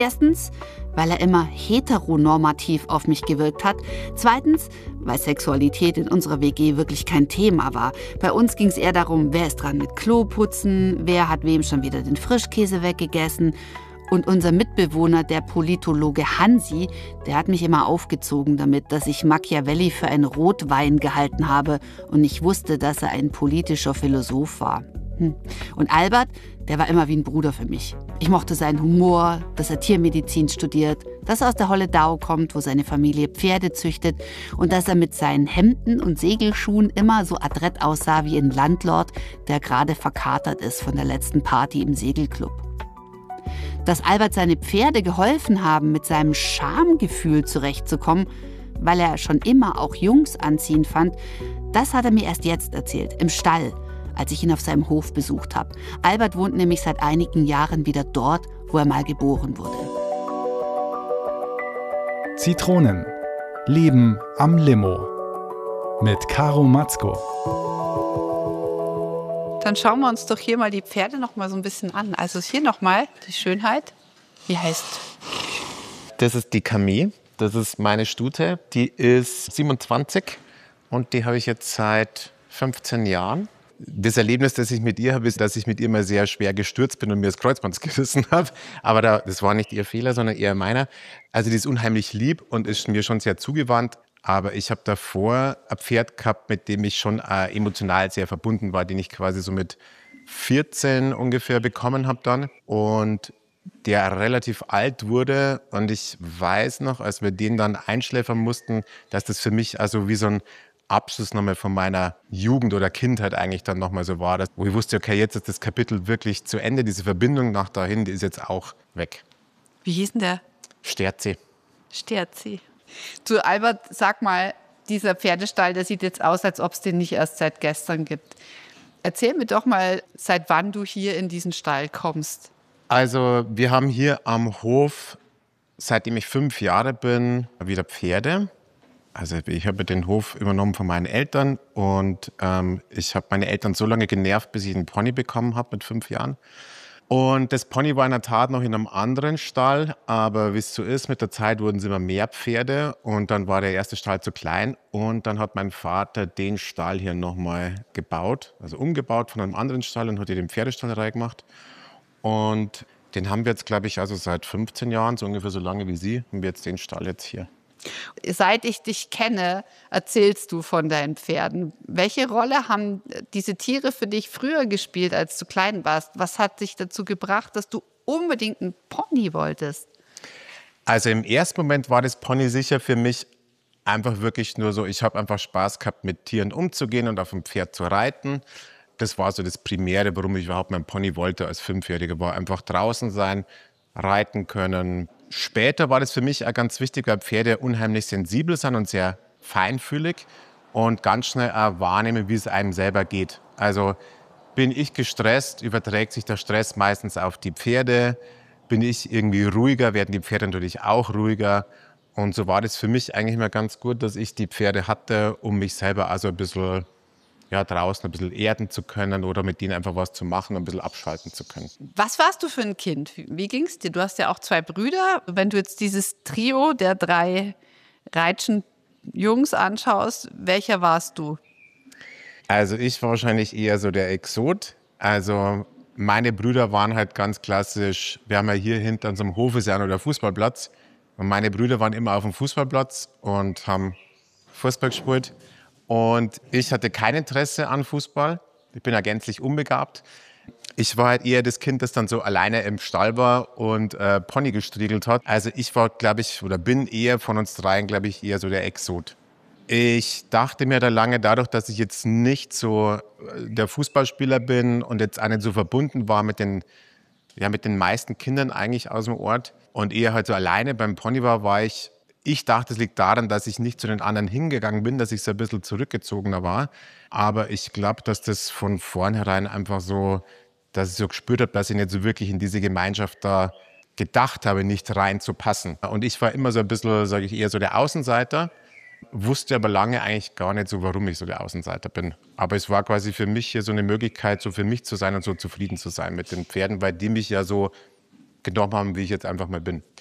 Erstens, weil er immer heteronormativ auf mich gewirkt hat. Zweitens, weil Sexualität in unserer WG wirklich kein Thema war. Bei uns ging es eher darum, wer ist dran mit Kloputzen, wer hat wem schon wieder den Frischkäse weggegessen. Und unser Mitbewohner, der Politologe Hansi, der hat mich immer aufgezogen damit, dass ich Machiavelli für einen Rotwein gehalten habe und nicht wusste, dass er ein politischer Philosoph war. Und Albert, der war immer wie ein Bruder für mich. Ich mochte seinen Humor, dass er Tiermedizin studiert, dass er aus der Holledau kommt, wo seine Familie Pferde züchtet und dass er mit seinen Hemden und Segelschuhen immer so adrett aussah wie ein Landlord, der gerade verkatert ist von der letzten Party im Segelclub. Dass Albert seine Pferde geholfen haben, mit seinem Schamgefühl zurechtzukommen, weil er schon immer auch Jungs anziehen fand, das hat er mir erst jetzt erzählt, im Stall, als ich ihn auf seinem Hof besucht habe. Albert wohnt nämlich seit einigen Jahren wieder dort, wo er mal geboren wurde. Zitronen. Leben am Limo. Mit Caro Matzko. Dann schauen wir uns doch hier mal die Pferde noch mal so ein bisschen an. Also hier noch mal die Schönheit. Wie heißt? Das ist die Camille. Das ist meine Stute. Die ist 27 und die habe ich jetzt seit 15 Jahren. Das Erlebnis, das ich mit ihr habe, ist, dass ich mit ihr mal sehr schwer gestürzt bin und mir das Kreuzband gerissen habe. Aber das war nicht ihr Fehler, sondern eher meiner. Also die ist unheimlich lieb und ist mir schon sehr zugewandt. Aber ich habe davor ein Pferd gehabt, mit dem ich schon emotional sehr verbunden war, den ich quasi so mit 14 ungefähr bekommen habe dann. Und der relativ alt wurde. Und ich weiß noch, als wir den dann einschläfern mussten, dass das für mich also wie so ein Abschluss nochmal von meiner Jugend oder Kindheit eigentlich dann nochmal so war, wo ich wusste, okay, jetzt ist das Kapitel wirklich zu Ende. Diese Verbindung nach dahin, die ist jetzt auch weg. Wie hieß denn der? Sterzi. Sterzi. Du, Albert, sag mal, dieser Pferdestall, der sieht jetzt aus, als ob es den nicht erst seit gestern gibt. Erzähl mir doch mal, seit wann du hier in diesen Stall kommst. Also wir haben hier am Hof, seitdem ich 5 Jahre bin, wieder Pferde. Also ich habe den Hof übernommen von meinen Eltern und ich habe meine Eltern so lange genervt, bis ich einen Pony bekommen habe mit 5 Jahren. Und das Pony war in der Tat noch in einem anderen Stall, aber wie es so ist, mit der Zeit wurden es immer mehr Pferde und dann war der erste Stall zu klein und dann hat mein Vater den Stall hier nochmal gebaut, also umgebaut von einem anderen Stall und hat hier den Pferdestall reingemacht. Und den haben wir jetzt, glaube ich, also seit 15 Jahren, so ungefähr so lange wie Sie, haben wir jetzt den Stall jetzt hier. Seit ich dich kenne, erzählst du von deinen Pferden. Welche Rolle haben diese Tiere für dich früher gespielt, als du klein warst? Was hat dich dazu gebracht, dass du unbedingt einen Pony wolltest? Also im ersten Moment war das Pony sicher für mich einfach wirklich nur so, ich habe einfach Spaß gehabt, mit Tieren umzugehen und auf dem Pferd zu reiten. Das war so das Primäre, warum ich überhaupt mein Pony wollte als 5-Jähriger, war einfach draußen sein, reiten können. Später war das für mich auch ganz wichtig, weil Pferde unheimlich sensibel sind und sehr feinfühlig und ganz schnell auch wahrnehmen, wie es einem selber geht. Also bin ich gestresst, überträgt sich der Stress meistens auf die Pferde. Bin ich irgendwie ruhiger, werden die Pferde natürlich auch ruhiger. Und so war das für mich eigentlich immer ganz gut, dass ich die Pferde hatte, um mich selber also ein bisschen draußen ein bisschen erden zu können oder mit denen einfach was zu machen, ein bisschen abschalten zu können. Was warst du für ein Kind? Wie ging es dir? Du hast ja auch 2 Brüder. Wenn du jetzt dieses Trio der 3 Reitschen Jungs anschaust, welcher warst du? Also ich war wahrscheinlich eher so der Exot. Also meine Brüder waren halt ganz klassisch, wir haben ja hier hinter unserem Hof ist ja noch der Fußballplatz. Und meine Brüder waren immer auf dem Fußballplatz und haben Fußball gespielt. Und ich hatte kein Interesse an Fußball. Ich bin ja gänzlich unbegabt. Ich war halt eher das Kind, das dann so alleine im Stall war und Pony gestriegelt hat. Also ich war, glaube ich, oder bin eher von uns dreien, glaube ich, eher so der Exot. Ich dachte mir da lange, dadurch, dass ich jetzt nicht so der Fußballspieler bin und jetzt auch nicht so verbunden war mit den meisten Kindern eigentlich aus dem Ort und eher halt so alleine beim Pony war ich dachte, es liegt daran, dass ich nicht zu den anderen hingegangen bin, dass ich so ein bisschen zurückgezogener war. Aber ich glaube, dass das von vornherein einfach so, dass ich so gespürt habe, dass ich nicht so wirklich in diese Gemeinschaft da gedacht habe, nicht reinzupassen. Und ich war immer so ein bisschen, sage ich, eher so der Außenseiter, wusste aber lange eigentlich gar nicht so, warum ich so der Außenseiter bin. Aber es war quasi für mich hier so eine Möglichkeit, so für mich zu sein und so zufrieden zu sein mit den Pferden, weil die mich ja so genommen haben, wie ich jetzt einfach mal bin.